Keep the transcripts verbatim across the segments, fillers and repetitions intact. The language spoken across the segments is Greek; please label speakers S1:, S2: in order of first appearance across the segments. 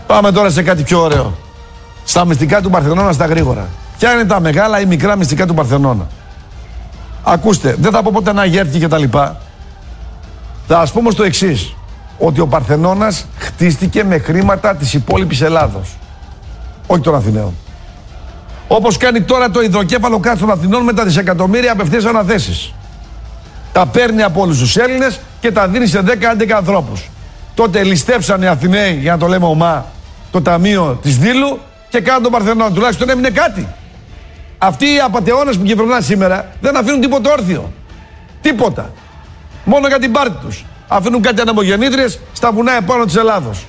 S1: Πάμε τώρα σε κάτι πιο ωραίο. Στα μυστικά του Παρθενώνα στα γρήγορα. Ποια είναι τα μεγάλα ή μικρά μυστικά του Παρθενώνα? Ακούστε, δεν θα πω πότε αναγέρθηκε και τα λοιπά. Θα ας πούμε στο εξής, ότι ο Παρθενώνας χτίστηκε με χρήματα της υπόλοιπης Ελλάδος, όχι των Αθηναίων. Όπως κάνει τώρα το υδροκέφαλο κράτος των Αθηνών με τα δισεκατομμύρια απευθείας αναθέσεις. Τα παίρνει από όλους τους Έλληνες και τα δίνει σε δέκα έντεκα ανθρώπους. Τότε ληστέψαν οι Αθηναίοι, για να το λέμε ομά, το ταμείο της Δήλου και κάνουν τον Παρθενώνα. Τουλάχιστον έμεινε κάτι. Αυτοί οι απατεώνες που κυβερνάνε σήμερα δεν αφήνουν τίποτα όρθιο. Τίποτα. Μόνο για την πάρτη τους. Αφήνουν κάτι ανεμογεννήτριες στα βουνά επάνω της Ελλάδος.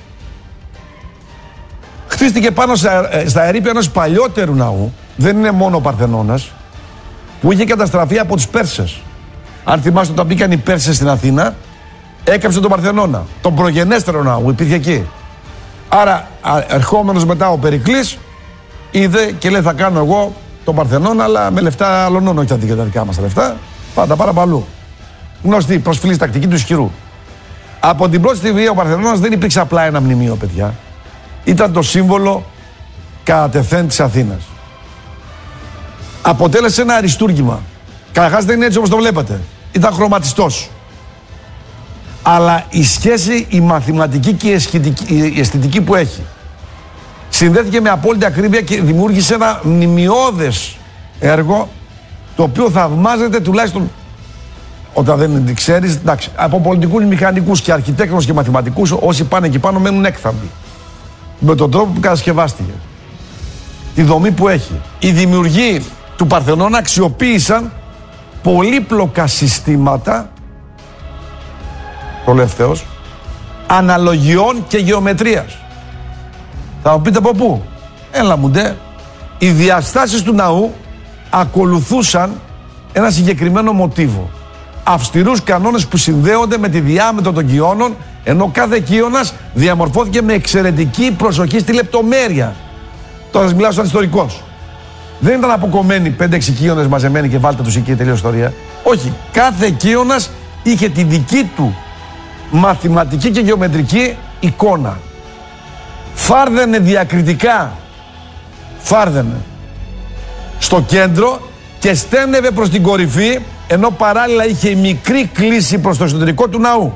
S1: Χτίστηκε πάνω στα ερείπια ενός παλιότερου ναού, δεν είναι μόνο ο Παρθενώνας, που είχε καταστραφεί από τους Πέρσες. Αν θυμάστε, όταν μπήκαν οι Πέρσες στην Αθήνα, έκαψε τον Παρθενώνα. Τον προγενέστερο ναό, υπήρχε εκεί. Άρα, ερχόμενος μετά ο Περικλής, είδε και λέει: θα κάνω εγώ τον Παρθενώνα, αλλά με λεφτά άλλων, όχι τα δικά μας λεφτά. Πάντα πάρα παλού. Γνωστή προσφυλής τακτική του ισχυρού. Από την πρώτη στιγμή ο Παρθενώνας δεν υπήρξε απλά ένα μνημείο, παιδιά. Ήταν το σύμβολο κατά τεθέν της Αθήνας. Αποτέλεσε ένα αριστούργημα. Καταρχάς δεν είναι έτσι όπως το βλέπατε. Ήταν χρωματιστός. Αλλά η σχέση, η μαθηματική και η αισθητική, η αισθητική που έχει, συνδέθηκε με απόλυτη ακρίβεια και δημιούργησε ένα μνημειώδες έργο, το οποίο θαυμάζεται τουλάχιστον, όταν δεν ξέρεις, εντάξει, από πολιτικούς, μηχανικούς και αρχιτέκτονες και μαθηματικούς, όσοι πάνε εκεί πάνω μένουν έκθαμποι. Με τον τρόπο που κατασκευάστηκε. Τη δομή που έχει. Οι δημιουργοί του Παρθενώνα αξιοποίησαν πολύπλοκα συστήματα, προλευθέως, αναλογιών και γεωμετρίας. Θα μου πείτε από πού? Έλα μου ντε. Οι διαστάσεις του ναού ακολουθούσαν ένα συγκεκριμένο μοτίβο. Αυστηρούς κανόνες που συνδέονται με τη διάμετρο των κοιώνων, ενώ κάθε κοιώνας διαμορφώθηκε με εξαιρετική προσοχή στη λεπτομέρεια. Τώρα σας μιλάω σαν ιστορικός. Δεν ήταν αποκομμένοι πέντε έξι κοιώνες μαζεμένοι και βάλτε τους εκεί τελείως ιστορία. Όχι, κάθε κοιώνας είχε τη δική του μαθηματική και γεωμετρική εικόνα. Φάρδαινε διακριτικά, φάρδαινε στο κέντρο και στένευε προς την κορυφή, ενώ παράλληλα είχε μικρή κλίση προς το εσωτερικό του ναού.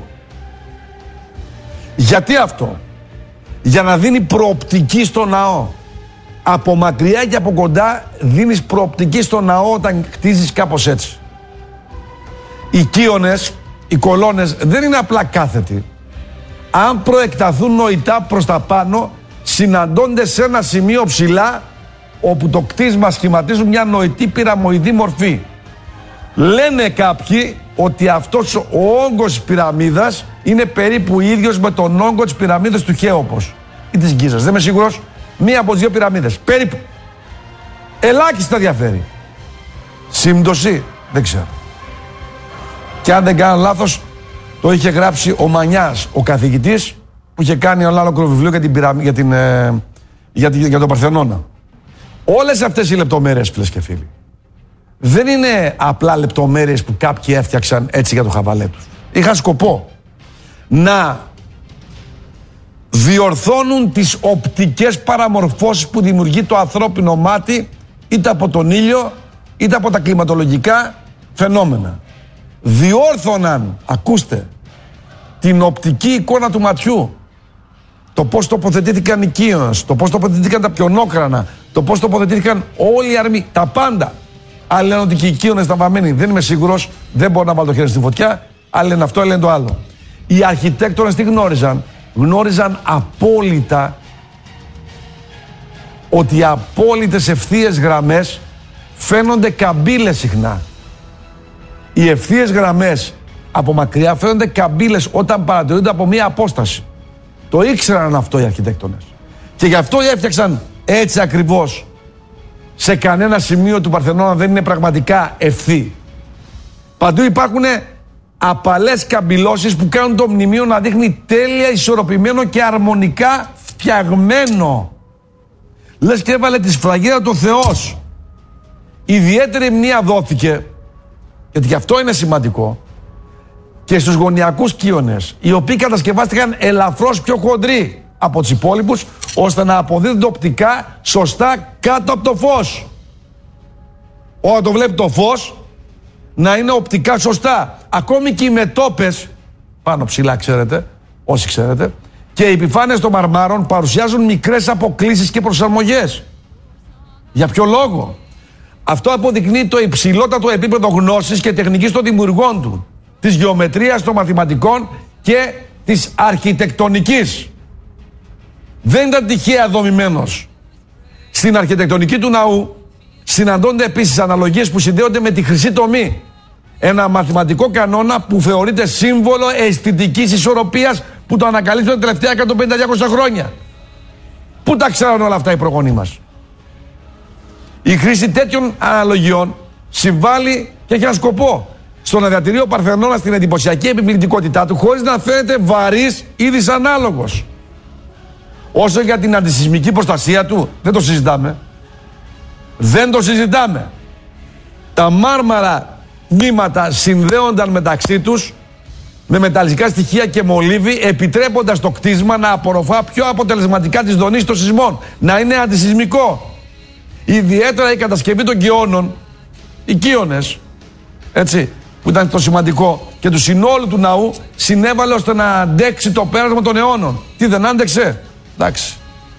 S1: Γιατί αυτό? Για να δίνει προοπτική στο ναό. Από μακριά και από κοντά δίνεις προοπτική στο ναό όταν χτίζεις κάπως έτσι. Οι κύονες, οι κολόνες δεν είναι απλά κάθετοι. Αν προεκταθούν νοητά προς τα πάνω, συναντώνται σε ένα σημείο ψηλά, όπου το κτίσμα σχηματίζουν μια νοητή πυραμοειδή μορφή. Λένε κάποιοι ότι αυτός ο όγκος της πυραμίδας είναι περίπου ίδιος με τον όγκο της πυραμίδας του Χέοπος ή της Γκίζας. Δεν είμαι σίγουρος. Μία από τις δύο πυραμίδες. Περίπου. Ελάχιστα διαφέρει. Σύμπτωση. Δεν ξέρω. Και αν δεν κάνω λάθος, το είχε γράψει ο Μανιάς, ο καθηγητής που είχε κάνει ένα άλλο βιβλίο για, την πυραμί, για, την, ε, για, την, για τον Παρθενώνα. Όλες αυτές οι λεπτομέρειες, φίλες και φίλοι, δεν είναι απλά λεπτομέρειες που κάποιοι έφτιαξαν έτσι για το χαβαλέ τους. Είχαν σκοπό να διορθώνουν τις οπτικές παραμορφώσεις που δημιουργεί το ανθρώπινο μάτι, είτε από τον ήλιο είτε από τα κλιματολογικά φαινόμενα. Διόρθωναν, ακούστε, την οπτική εικόνα του ματιού. Το πώς τοποθετήθηκαν οι κύονες, το πώς τοποθετήθηκαν τα πιονόκρανα, το πώς τοποθετήθηκαν όλοι οι αρμοί, τα πάντα. Άλλοι λένε ότι και οι κύονες ήταν βαμμένοι. Δεν είμαι σίγουρος, δεν μπορώ να βάλω το χέρι στην φωτιά. Άλλοι λένε αυτό, άλλοι λένε το άλλο. Οι αρχιτέκτονες τι γνώριζαν? Γνώριζαν απόλυτα ότι οι απόλυτες ευθείες γραμμές φαίνονται καμπύλες συχνά. Οι ευθείες γραμμές από μακριά φαίνονται καμπύλες όταν παρατηρούνται από μία απόσταση. Το ήξεραν αυτό οι αρχιτέκτονες. Και γι' αυτό έφτιαξαν έτσι ακριβώς. Σε κανένα σημείο του Παρθενώνα δεν είναι πραγματικά ευθύ. Παντού υπάρχουν απαλές καμπυλώσεις που κάνουν το μνημείο να δείχνει τέλεια, ισορροπημένο και αρμονικά φτιαγμένο. Λες και έβαλε τη σφραγίδα του Θεός. Ιδιαίτερη μνήμα δόθηκε, γιατί και αυτό είναι σημαντικό, και στους γωνιακούς κύονες, οι οποίοι κατασκευάστηκαν ελαφρώς πιο χοντροί από τους υπόλοιπους, ώστε να αποδίδονται οπτικά σωστά κάτω από το φως. Όταν το βλέπει το φως, να είναι οπτικά σωστά. Ακόμη και οι μετώπες, πάνω ψηλά ξέρετε, όσοι ξέρετε, και οι επιφάνειες των μαρμάρων παρουσιάζουν μικρές αποκλίσεις και προσαρμογές. Για ποιο λόγο? Αυτό αποδεικνύει το υψηλότατο επίπεδο γνώσης και τεχνικής των δημιουργών του, της γεωμετρίας, των μαθηματικών και της αρχιτεκτονικής. Δεν ήταν τυχαία δομημένος. Στην αρχιτεκτονική του ναού συναντώνται επίσης αναλογίες που συνδέονται με τη χρυσή τομή. Ένα μαθηματικό κανόνα που θεωρείται σύμβολο αισθητικής ισορροπίας που το ανακαλύπτουν τα τελευταία εκατόν πενήντα με διακόσια χρόνια. Πού τα ξέρουν όλα αυτά οι προγονείς μας? Η χρήση τέτοιων αναλογιών συμβάλλει και έχει ένα σκοπό. Στο να διατηρεί ο Παρθενώνας την εντυπωσιακή επιβλητικότητά του χωρίς να φαίνεται βαρύς ή δυσανάλογος. Όσο για την αντισυσμική προστασία του, δεν το συζητάμε. Δεν το συζητάμε. Τα μάρμαρα μνήματα συνδέονταν μεταξύ τους με μεταλλικά στοιχεία και μολύβι, επιτρέποντας το κτίσμα να απορροφά πιο αποτελεσματικά τις δονήσεις των σεισμών, να είναι αντισυσμικό. Ιδιαίτερα η κατασκευή των κοιώνων, οι κύονες, έτσι, που ήταν το σημαντικό, και του συνόλου του ναού συνέβαλε ώστε να αντέξει το πέρασμα των αιώνων. Τι δεν άντεξε? Εντάξει.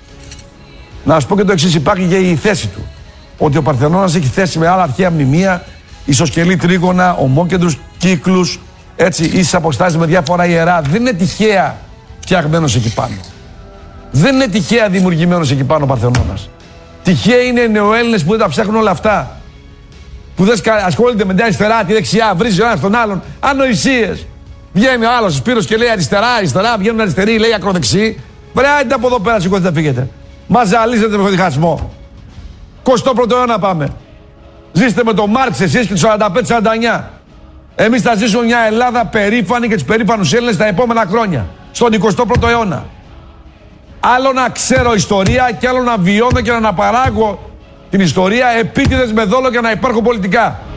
S1: Να σας πω και το εξής, υπάρχει και η θέση του. Ότι ο Παρθενώνας έχει θέση με άλλα αρχαία μνημεία, ισοσκελή τρίγωνα, ομόκεντρους κύκλους, έτσι, ίσες αποστάσεις με διάφορα ιερά. Δεν είναι τυχαία φτιαγμένος εκεί πάνω. Δεν είναι τυχαία δημιουργημένος εκεί πάνω ο Παρθενώνας. Τυχαία είναι οι νεοέλληνες που δεν τα ψάχνουν όλα αυτά. Που δεν ασχολούνται με την αριστερά, τη δεξιά, βρίζει ο ένας τον άλλον. Ανοησίες. Βγαίνει ο άλλος, ο Σπύρος, και λέει αριστερά, αριστερά, βγαίνουν αριστεροί, λέει ακροδεξί. Βρε, άντε από εδώ πέρα, σηκώστε να φύγετε. Μα ζαλίζετε με τον διχασμό. εικοστό πρώτο αιώνα πάμε. Ζήστε με τον Μάρξ εσείς και τους σαράντα πέντε σαράντα εννιά. Εμείς θα ζήσουμε μια Ελλάδα περήφανη και τους περήφανους Έλληνες τα επόμενα χρόνια. Στον εικοστό πρώτο αιώνα. Άλλο να ξέρω ιστορία και άλλο να βιώνω και να αναπαράγω την ιστορία επίτηδες με δόλο και να υπάρχω πολιτικά.